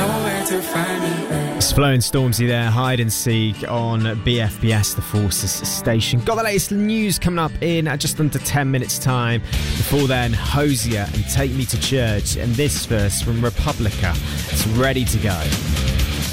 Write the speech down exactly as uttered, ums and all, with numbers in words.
It's Flo and Stormzy there, Hide and Seek on B F B S, the Forces station. Got the latest news coming up in just under ten minutes time. Before then, Hosier and Take Me to Church, and this verse from Republica. It's ready to go.